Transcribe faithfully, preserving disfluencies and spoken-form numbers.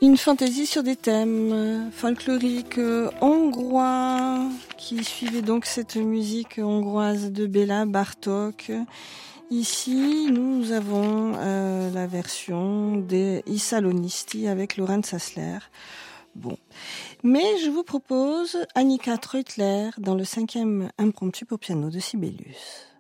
Une fantaisie sur des thèmes folkloriques hongrois qui suivait donc cette musique hongroise de Béla Bartók. Ici, nous avons euh, la version des I Salonisti avec Lorenz Hassler. Bon. Mais je vous propose Annika Treutler dans le cinquième impromptu pour piano de Sibelius.